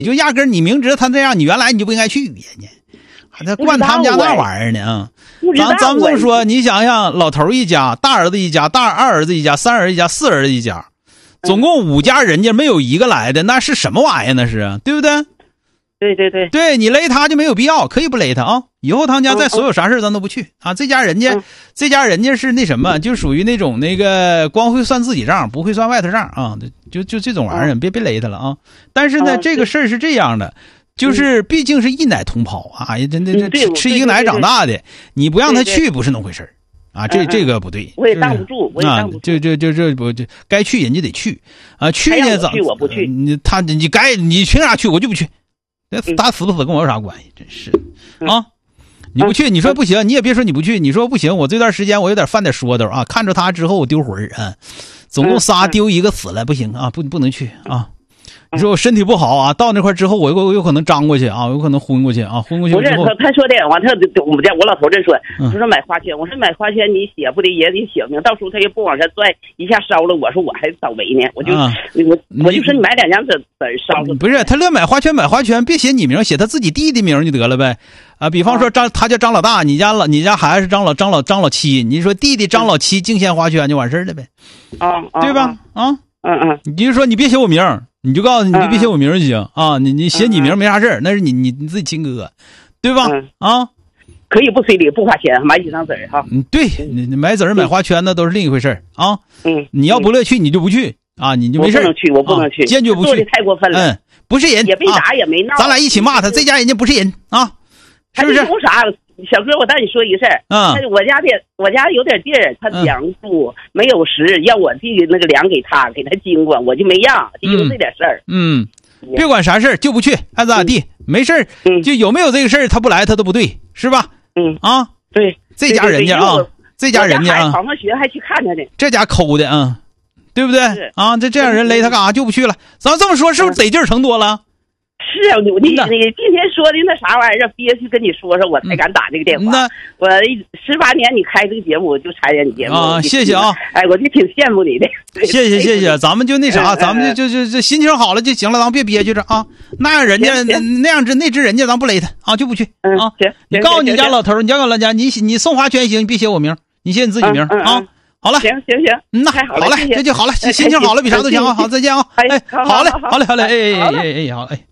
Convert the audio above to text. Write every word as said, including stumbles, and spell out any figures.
你就压根你明知道他这样，你原来你就不应该去人家，还在惯他们家那玩意儿呢啊！咱咱们这么说，你想想，老头一家，大儿子一家，大二儿子一家，三儿子一家，四儿子一家，总共五家人家没有一个来的，那是什么玩意儿？那是对不对？ 对对对， 对你勒他就没有必要，可以不勒他啊！以后他们家再所有啥事咱都不去啊！这家人家， 嗯、 这家人家是那什么，就属于那种那个光会算自己账，不会算外头账啊！就就这种玩意儿，别别勒他了啊！但是呢，这个事儿是这样的，就是毕竟是一奶同胞啊，真的这吃一个奶长大的，你不让他去不是那么回事啊！这这个不对， 我也挡不住，我也挡不住。 就就就这不就该去人家得去啊！去呢咋？ 我不去， 你他你该你凭啥去？我就不去。打死不死跟我有啥关系？真是啊！你不去，你说不行，你也别说你不去，你说不行，我这段时间我有点犯点说头啊。看着他之后我丢魂儿啊，总共仨丢一个死了，不行啊，不不能去啊。你说我身体不好啊，到那块之后我有有可能张过去啊，有可能昏过去啊，昏过去之后。 不是他他说的，完他我们家我老头这说，他说买花圈，我说买花圈你写不得也得写明，到时候他也不往下拽，一下烧了，我说我还倒霉呢，我就、啊、我我就说你买两张纸纸烧了。 不是他乐买花圈买花圈，别写你名，写他自己弟弟名就得了呗。啊，比方说张他叫张老大，你家老你家孩子是张老张老张老七，你说弟弟张老七敬献花圈就完事了呗。 啊， 对吧？啊， 嗯嗯， 你就说你别写我名。你就告诉你，你别写我名就行啊！你你写你名没啥事儿，那是你你你自己亲哥，对吧？啊， 可以不随礼不花钱，买几张纸哈。 嗯，对，你你买纸买花圈那都是另一回事啊。 嗯， 你要不乐去你就不去啊，你就没事。 我不能去，我不能去， 坚决不去。 做的太过分了。 嗯，不是人， 也没打也没闹， 咱俩一起骂他，这家人家不是人啊，是不是？ 图啥？小哥，我带你说一事儿。 嗯， 我家的我家有点地儿，他粮不没有食，要我弟那个粮给他，给他经过，我就没让，就因为这点事儿。 嗯，别管啥事儿就不去，爱咋咋地，没事儿。嗯，就有没有这个事儿，他不来他都不对，是吧？ 嗯啊， 对， 这家人家啊，这家人家啊， 好上学还去看他呢， 这家抠的啊，对不对？啊，这这样人勒他干啥就不去了？咱这么说是不是得劲儿成多了？ 是啊，你你你今天说的那啥玩意儿，憋屈跟你说说，我才敢打这个电话。 那我十八年你开这个节目，我就参加你节目啊，谢谢啊！ 哎，我就挺羡慕你的。 谢谢谢谢，咱们就那啥，咱们就就就就心情好了就行了，咱别憋屈着啊。那样人家那样子那只人家，咱不勒他啊，就不去啊。 行， 你告诉你家老头，你家老家，你你送花圈行，你别写我名，你写你自己名啊。好了， 行行行， 嗯呐，好嘞，这就好了，心情好了比啥都强啊。好，再见啊！哎，好嘞，好嘞，好嘞，哎哎哎哎，好，哎。